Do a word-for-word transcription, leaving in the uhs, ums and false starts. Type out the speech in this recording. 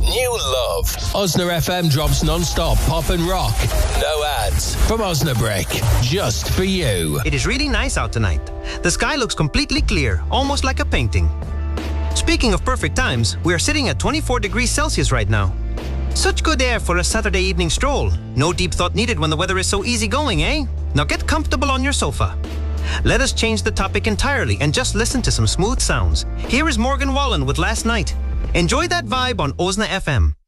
new love. Osna F M drops non-stop pop and rock. No ads. From Osnabrick. Just for you. It is really nice out tonight. The sky looks completely clear, almost like a painting. Speaking of perfect times, we are sitting at twenty-four degrees Celsius right now. Such good air for a Saturday evening stroll. No deep thought needed when the weather is so easygoing, eh? Now get comfortable on your sofa. Let us change the topic entirely and just listen to some smooth sounds. Here is Morgan Wallen with Last Night. Enjoy that vibe on Osna F M.